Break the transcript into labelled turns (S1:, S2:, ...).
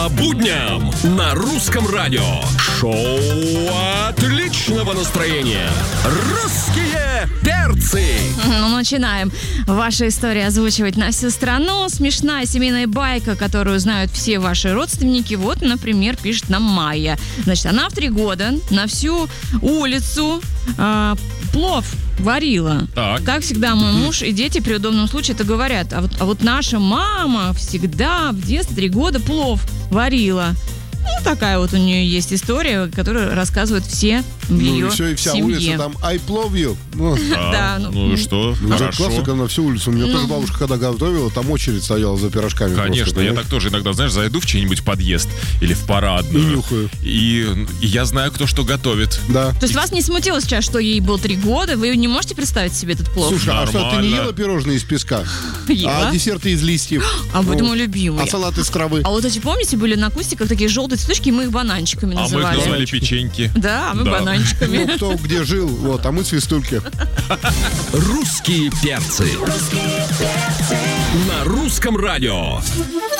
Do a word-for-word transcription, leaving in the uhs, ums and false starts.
S1: будням на Русском радио. Шоу отличного настроения. Русские перцы.
S2: Ну, начинаем. Ваша история озвучивать на всю страну. Смешная семейная байка, которую знают все ваши родственники. Вот, например, пишет нам Майя. Значит, она в три года на всю улицу э, плов варила.
S3: Так.
S2: Как всегда, мой муж и дети при удобном случае это говорят. А вот, а вот наша мама всегда в детстве три года плов варила. Ну, такая вот у нее есть история, которую рассказывают все в
S4: Ну
S2: ее
S4: и все, и вся
S2: семье.
S4: улица там I love you. Ну,
S3: А,
S2: Да, ну,
S3: ну и что?
S4: ну, это
S3: Хорошо.
S4: классика на всю улицу. У меня тоже бабушка, когда готовила, там очередь стояла за пирожками.
S3: Конечно,
S4: просто,
S3: я
S4: понимаешь?
S3: так тоже иногда, знаешь, зайду в чей-нибудь подъезд или в парадную.
S4: И нюхаю.
S3: И, и я знаю, кто что готовит.
S4: Да.
S2: То есть вас не смутило сейчас, что ей было три года? Вы не можете представить себе этот плов?
S4: Слушай, а что, ты не
S3: Нормально.
S4: ела пирожные из песка?
S2: Ела.
S4: А десерты из листьев?
S2: А вот
S4: Ну,
S2: мой любимый.
S4: А салат из травы?
S2: А вот эти, помните, были на кустиках такие желтые цветочки, и мы их бананчиками
S3: А мы их
S2: называли.
S3: назвали печеньки.
S2: Да, мы
S3: Да.
S2: бананчиками.
S4: Ну, кто где жил, вот, а мы свистульки.
S1: Русские перцы. На Русском радио.